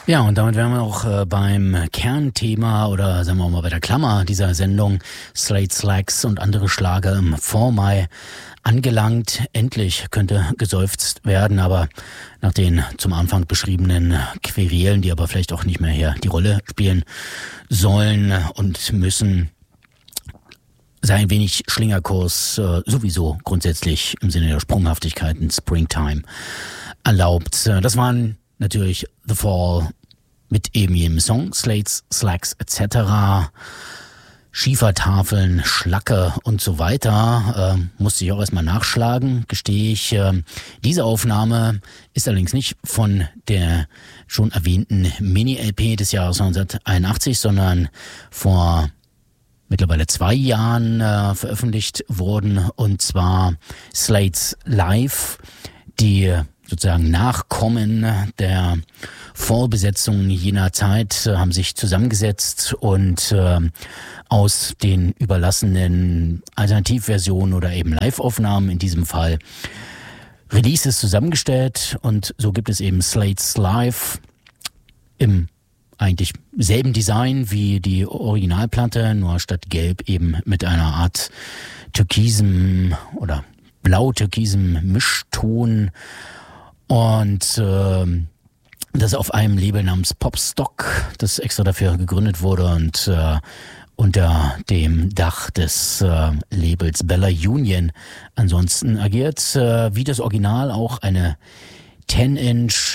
Ja, und damit wären wir auch beim Kernthema oder sagen wir mal bei der Klammer dieser Sendung Slade Slacks und andere Schlager im Vormai angelangt. Endlich könnte geseufzt werden, aber nach den zum Anfang beschriebenen Querelen, die aber vielleicht auch nicht mehr hier die Rolle spielen sollen und müssen, sei ein wenig Schlingerkurs sowieso grundsätzlich im Sinne der Sprunghaftigkeit in Springtime erlaubt. Das waren natürlich The Fall mit eben jedem Song, Slades, Slacks etc., Schiefertafeln, Schlacke und so weiter. Musste ich auch erstmal nachschlagen, gestehe ich. Diese Aufnahme ist allerdings nicht von der schon erwähnten Mini-LP des Jahres 1981, sondern vor mittlerweile 2 Jahren veröffentlicht worden, und zwar Slades Live, die sozusagen Nachkommen der Vollbesetzung jener Zeit haben sich zusammengesetzt und aus den überlassenen Alternativversionen oder eben Live-Aufnahmen in diesem Fall Releases zusammengestellt, und so gibt es eben Slades Live im eigentlich selben Design wie die Originalplatte, nur statt gelb eben mit einer Art türkisem oder blau-türkisem Mischton. Und das auf einem Label namens Popstock, das extra dafür gegründet wurde und unter dem Dach des Labels Bella Union ansonsten agiert. Wie das Original auch eine 10-Inch,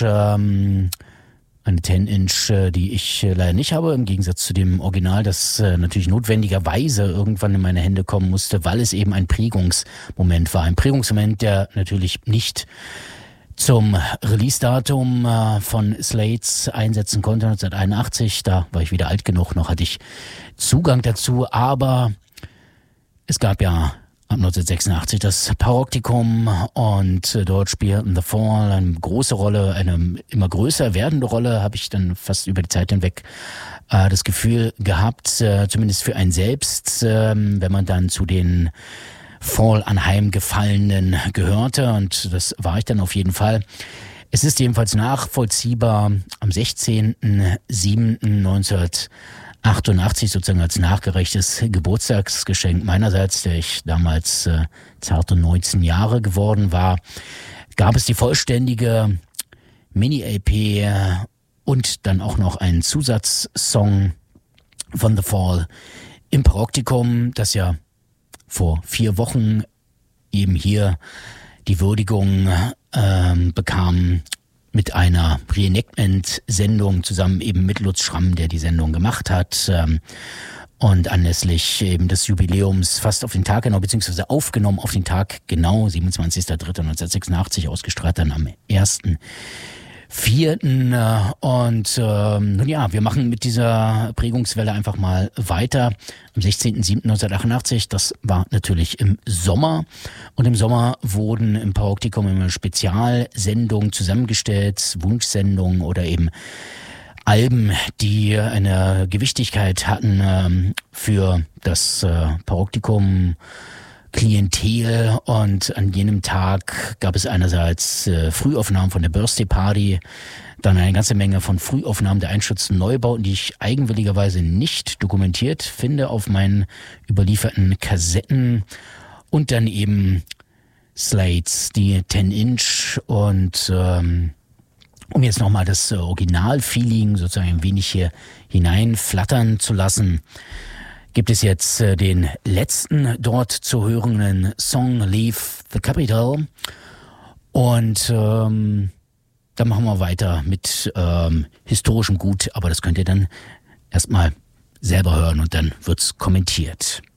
die ich leider nicht habe, im Gegensatz zu dem Original, das natürlich notwendigerweise irgendwann in meine Hände kommen musste, weil es eben ein Prägungsmoment war. Ein Prägungsmoment, der natürlich nicht zum Release-Datum von Slades einsetzen konnte, 1981. Da war ich wieder alt genug, noch hatte ich Zugang dazu. Aber es gab ja ab 1986 das Paroptikum, und dort spielten The Fall eine große Rolle, eine immer größer werdende Rolle, habe ich dann fast über die Zeit hinweg das Gefühl gehabt, zumindest für einen selbst, wenn man dann zu den Fall anheimgefallenen gehörte, und das war ich dann auf jeden Fall. Es ist jedenfalls nachvollziehbar, am 16.07.1988 sozusagen als nachgerechtes Geburtstagsgeschenk meinerseits, der ich damals zarte 19 Jahre geworden war, gab es die vollständige Mini-LP und dann auch noch einen Zusatzsong von The Fall im Paroptikum, das ja vor 4 Wochen eben hier die Würdigung bekam mit einer Reenactment-Sendung zusammen eben mit Lutz Schramm, der die Sendung gemacht hat, und anlässlich eben des Jubiläums fast auf den Tag genau, beziehungsweise aufgenommen auf den Tag genau, 27.03.1986, ausgestrahlt dann am 1.4. Und nun ja, wir machen mit dieser Prägungswelle einfach mal weiter. Am 16.07.1988, das war natürlich im Sommer. Und im Sommer wurden im Paroptikum immer Spezialsendungen zusammengestellt, Wunschsendungen oder eben Alben, die eine Gewichtigkeit hatten für das Paroptikum Klientel. Und an jenem Tag gab es einerseits Frühaufnahmen von der Birthday Party, dann eine ganze Menge von Frühaufnahmen der einstürzenden Neubauten, die ich eigenwilligerweise nicht dokumentiert finde auf meinen überlieferten Kassetten, und dann eben Slades, die 10-Inch, und um jetzt nochmal das Original-Feeling sozusagen ein wenig hier hineinflattern zu lassen, gibt es jetzt den letzten dort zu hörenden Song, Leave the Capital. Und dann machen wir weiter mit historischem Gut, aber das könnt ihr dann erstmal selber hören und dann wird's kommentiert.